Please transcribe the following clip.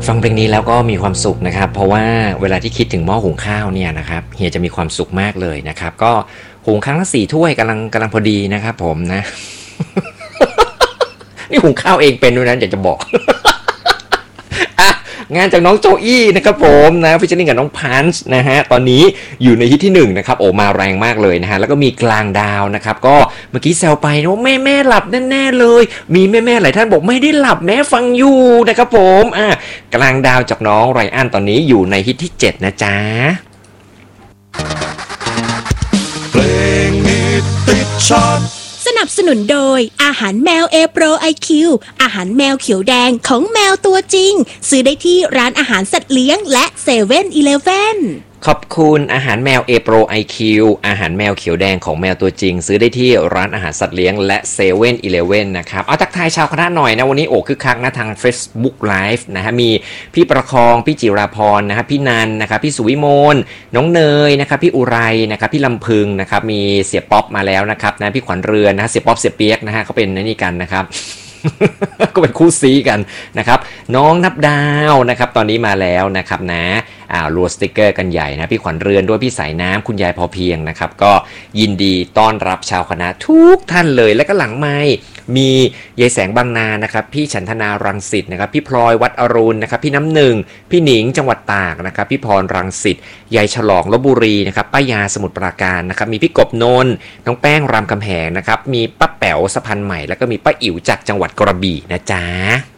ฟังเพลงนี้แล้วก็มีความสุขนะครับเพราะว่าเวลาที่คิดถึงหม้อหุงข้าวเนี่ยนะครับเฮียจะมีความสุขมากเลยนะครับก็หุงครั้งละ4 ถ้วยกำลังพอดีนะครับผมนะนี่หุงข้าวเองเป็นด้วยนะอยากจะบอก อ่ะงานจากน้องโจอี้นะครับผมนะฟิชเชอร์ลิงกับน้องพันช์นะฮะตอนนี้อยู่ในฮิตที่1นะครับโอ้มาแรงมากเลยนะฮะแล้วก็มีกลางดาวนะครับก็เมื่อกี้แซวไปว่าแม่หลับแน่ๆเลยมีแม่หลายท่านบอกไม่ได้หลับแม่ฟังอยู่นะครับผมกลางดาวจากน้องไรอันตอนนี้อยู่ในฮิตที่7นะจ๊ะเพลงฮิตติดชาร์ตสนับสนุนโดยอาหารแมว A Pro IQ อาหารแมวเขียวแดงของแมวตัวจริงซื้อได้ที่ร้านอาหารสัตว์เลี้ยงและ7-Eleven ขอบคุณอาหารแมว A Pro IQ อาหารแมวเขียวแดงของแมวตัวจริงซื้อได้ที่ร้านอาหารสัตว์เลี้ยงและ7-Eleven นะครับเอาทักทายชาวคณะหน่อยนะวันนี้โอ้คึกคักนะทาง Facebook Live นะฮะมีพี่ประคองพี่จิราพรนะครับพี่นันนะครับพี่สุวิมลน้องเนยนะครับพี่อุไรนะครับพี่ลำพึงนะครับมีเสียป๊อปมาแล้วนะครับนะพี่ขวัญเรือนนะเสียป๊อปเสียเปียกนะฮะเขาเป็นนี่กันนะครับ ก็เป็นคู่ซีกันนะครับน้องนับดาวนะครับตอนนี้มาแล้วนะครับนะรัวสติกเกอร์กันใหญ่นะพี่ขวัญเรือนด้วยพี่สายน้ำคุณยายพอเพียงนะครับก็ยินดีต้อนรับชาวคณะทุกท่านเลยและก็หลังไมค์มียายแสงบางนานะครับพี่ฉันธนารังสิตนะครับพี่พลอยวัดอรุณนะครับพี่น้ำหนึ่งพี่หนิงจังหวัดตากนะครับพี่พรรังสิตยายฉลองลพบุรีนะครับป้ายาสมุทรปราการนะครับมีพี่กบนนท์น้องแป้งรามคำแหงนะครับมีป้าแป๋วสะพานใหม่แล้วก็มีป้าอิ๋วจากจังหวัดกระบี่นะจ๊ะ